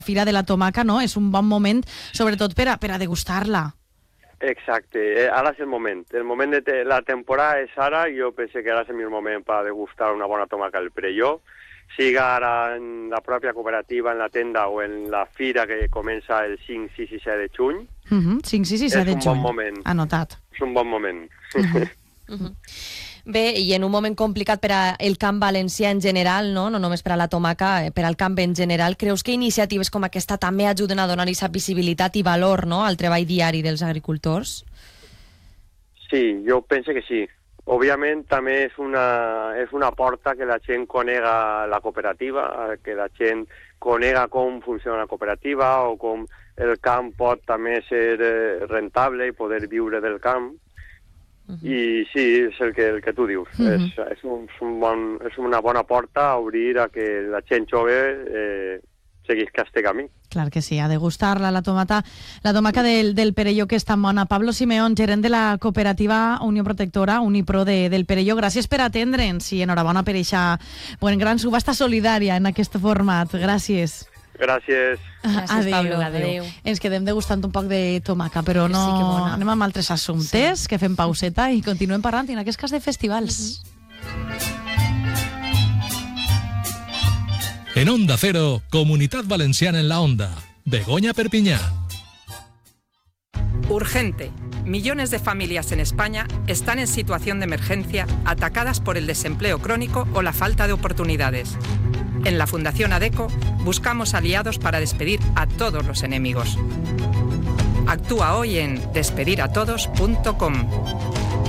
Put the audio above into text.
Fira de la Tomaca, no? És un bon moment, sobretot per a degustar-la. Exacte, ara és el moment. El moment de la temporada és ara, jo penso que ara és el millor moment per degustar una bona tomaca al Perelló, siga ara en la pròpia cooperativa, en la tenda o en la fira que comença el 5, 6 i 7 de juny. 5, 6 i 7 de juny. És un bon moment. Anotat. És un bon moment. Bé, i en un moment complicat per al camp valencià en general, no només per a la tomaca, per al camp en general, creus que iniciatives com aquesta també ajuden a donar-li aquesta visibilitat i valor, no?, al treball diari dels agricultors? Sí, jo penso que sí. Òbviament també és una porta que la gent conega la cooperativa, que la gent conega com funciona la cooperativa o com el camp pot també ser rentable i poder viure del camp. I sí, és el que tu dius. És una bona porta a obrir a que la gent jove seguís este camí. Clar que sí, a degustar-la, la tomaca del Perelló, que és tan bona. Pablo Simeón, gerent de la cooperativa Unió Protectora, Unipro del Perelló, gràcies per atendre'ns i enhorabona per eixa gran subhasta solidària en aquest format. Gràcies. Gràcies. Gràcies, Pablo. Adéu. Ens quedem degustant un poc de tomaca, però no... Sí, que bona. Anem amb altres assumptes, que fem pauseta i continuem parlant, en aquest cas de festivals. En Onda Cero, Comunidad Valenciana en la Onda. Begoña Perpiñá. Urgente. Millones de familias en España están en situación de emergencia, atacadas por el desempleo crónico o la falta de oportunidades. En la Fundación ADECO buscamos aliados para despedir a todos los enemigos. Actúa hoy en despediratodos.com.